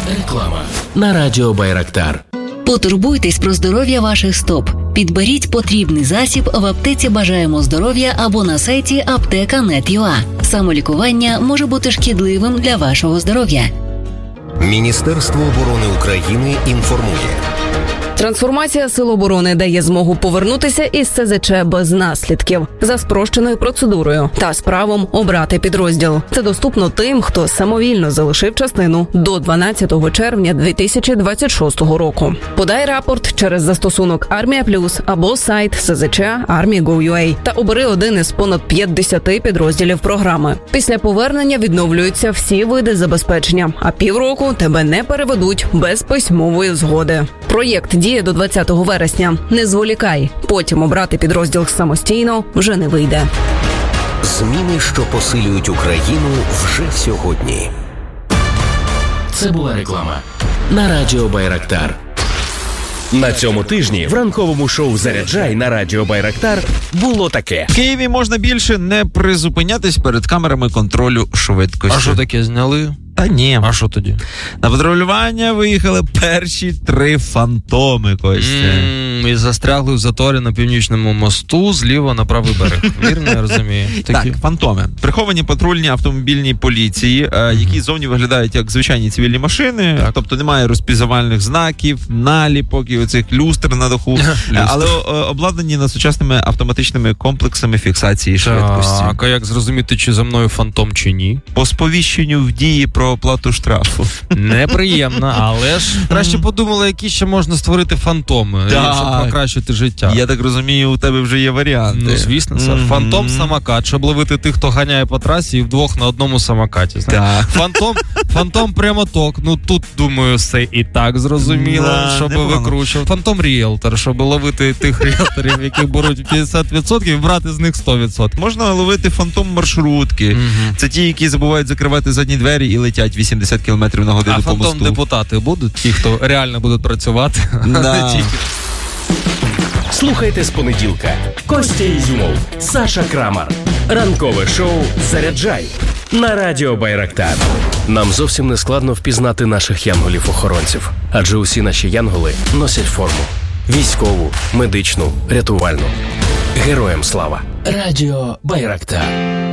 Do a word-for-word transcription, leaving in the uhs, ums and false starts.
Реклама на радіо Байрактар. Потурбуйтесь про здоров'я ваших стоп. Підберіть потрібний засіб в аптеці «Бажаємо здоров'я» або на сайті аптека крапка нет крапка ю а. Самолікування може бути шкідливим для вашого здоров'я. Міністерство оборони України інформує. Трансформація Сил оборони дає змогу повернутися із ес зет че без наслідків, за спрощеною процедурою та з правом обрати підрозділ. Це доступно тим, хто самовільно залишив частину до дванадцятого червня дві тисячі двадцять шостого року. Подай рапорт через застосунок Армія Плюс або сайт ес зет че армія крапка гов крапка ю а та обери один із понад п'ятдесяти підрозділів програми. Після повернення відновлюються всі види забезпечення, а півроку тебе не переведуть без письмової згоди. Проєкт діє до двадцятого вересня. Не зволікай. Потім обрати підрозділ самостійно вже не вийде. Зміни, що посилюють Україну вже сьогодні. Це була реклама на радіо Байрактар. На цьому тижні в ранковому шоу «Заряджай» на радіо Байрактар було таке. В Києві можна більше не призупинятись перед камерами контролю швидкості. А що таке, зняли? Та ні. А що тоді? На патрулювання виїхали перші три фантоми, Костя. Mm, і застрягли в заторі на Північному мосту зліва на правий берег. Вірно, я розумію? Такі. Так, фантоми. Приховані патрульні автомобільні поліції, mm. які зовні виглядають як звичайні цивільні машини, так. Тобто немає розпізнавальних знаків, наліпок і оцих люстр на даху, але обладнані на сучасними автоматичними комплексами фіксації швидкості. Так, а як зрозуміти, чи за мною фантом, чи ні? По сповіщенню в дії про оплату штрафу. Неприємно, але ж краще подумали, які ще можна створити фантоми, щоб покращити життя. Я так розумію, у тебе вже є варіанти. Ну, звісно, Саш. Mm-hmm. Фантом самокат, щоб ловити тих, хто ганяє по трасі і вдвох на одному самокаті. Так. Фантом, фантом прямоток. Ну тут, думаю, все і так зрозуміло, да, щоб викручувати. Фантом ріелтор, щоб ловити тих ріелторів, які беруть п'ятдесят відсотків і брати з них сто відсотків. Можна ловити фантом маршрутки. Mm-hmm. Це ті, які забувають закривати задні двері і летять вісімдесят кілометрів на годину а по мосту. А фантом депутати будуть? Ті, хто реально будуть працювати? Да. Слухайте з понеділка. Костя Ізюмов, Саша Крамар. Ранкове шоу «Заряджай» на радіо Байрактар. Нам зовсім не складно впізнати наших янголів-охоронців, адже усі наші янголи носять форму. Військову, медичну, рятувальну. Героям слава. Радіо Байрактар.